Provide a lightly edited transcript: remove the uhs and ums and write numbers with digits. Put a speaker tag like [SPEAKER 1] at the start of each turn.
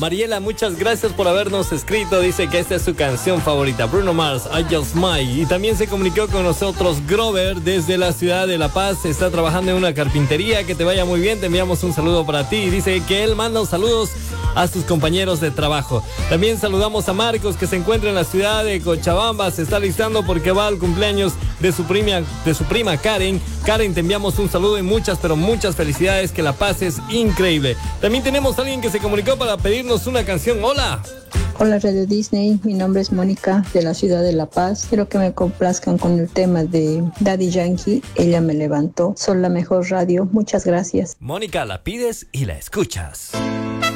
[SPEAKER 1] Mariela, muchas gracias por habernos escrito. Dice que esta es su canción favorita, Bruno Mars, I Just Might. Y también se comunicó con nosotros Grover desde la ciudad de La Paz. Está trabajando en una carpintería. Que te vaya muy bien. Te enviamos un saludo para ti. Dice que él manda saludos a sus compañeros de trabajo. También saludamos a Marcos, que se encuentra en la ciudad de Cochabamba. Se está listando porque va al cumpleaños de su prima Karen. Karen, te enviamos un saludo y muchas, pero muchas felicidades. Que la pases increíble. También tenemos a alguien que se comunicó para pedirnos una canción. Hola.
[SPEAKER 2] Hola Radio Disney, mi nombre es Mónica de la ciudad de La Paz. Quiero que me complazcan con el tema de Daddy Yankee, Ella me levantó. Son la mejor radio, muchas gracias.
[SPEAKER 1] Mónica, la pides y la escuchas.